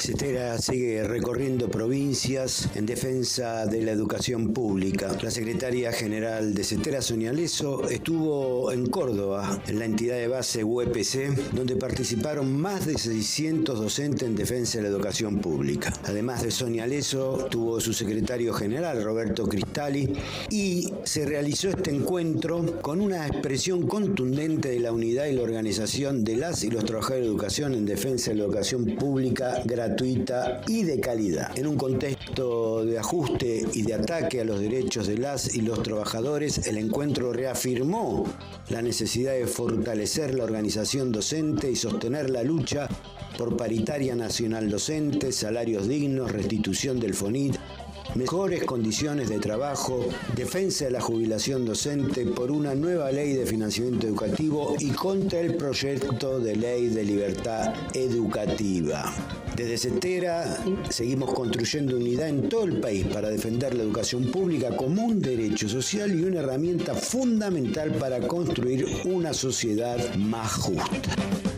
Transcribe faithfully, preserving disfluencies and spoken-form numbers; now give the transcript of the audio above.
CETERA sigue recorriendo provincias en defensa de la educación pública. La secretaria general de CETERA, Sonia Leso, estuvo en Córdoba, en la entidad de base U E P C, donde participaron más de seiscientos docentes en defensa de la educación pública. Además de Sonia Leso, tuvo su secretario general, Roberto Cristali, y se realizó este encuentro con una expresión contundente de la unidad y la organización de las y los trabajadores de educación en defensa de la educación pública gratuita y de calidad. En un contexto de ajuste y de ataque a los derechos de las y los trabajadores, el encuentro reafirmó la necesidad de fortalecer la organización docente y sostener la lucha por paritaria nacional docente, salarios dignos, restitución del FONIT, mejores condiciones de trabajo, defensa de la jubilación docente, por una nueva ley de financiamiento educativo y contra el proyecto de ley de libertad educativa. Desde CETERA seguimos construyendo unidad en todo el país para defender la educación pública como un derecho social y una herramienta fundamental para construir una sociedad más justa.